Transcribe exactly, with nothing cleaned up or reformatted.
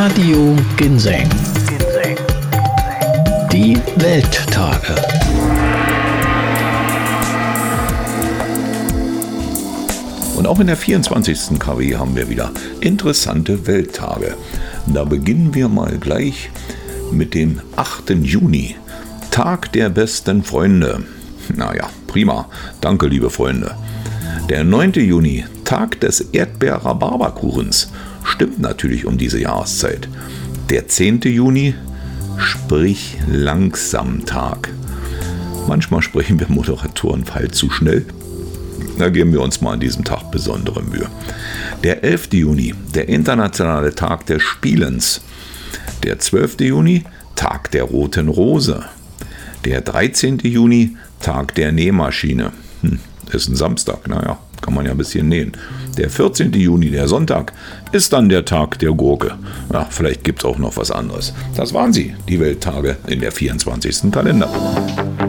Radio Ginseng. Die Welttage. Und auch in der vierundzwanzigsten K W haben wir wieder interessante Welttage. Da beginnen wir mal gleich mit dem achten Juni, Tag der besten Freunde. Naja, prima. Danke, liebe Freunde. Der neunte Juni, Tag des Erdbeer-Rhabarberkuchens. Stimmt natürlich um diese Jahreszeit. Der zehnte Juni, Sprich langsam Tag. Manchmal sprechen wir Moderatoren halt zu schnell. Da geben wir uns mal an diesem Tag besondere Mühe. Der elfte Juni, der internationale Tag des Spielens. Der zwölfte Juni, Tag der roten Rose. Der dreizehnte Juni, Tag der Nähmaschine. Hm, ist ein Samstag, naja, kann man ja ein bisschen nähen. Der vierzehnte Juni, der Sonntag, ist dann der Tag der Gurke. Ja, vielleicht gibt es auch noch was anderes. Das waren sie, die Welttage in der vierundzwanzigsten Kalenderwoche.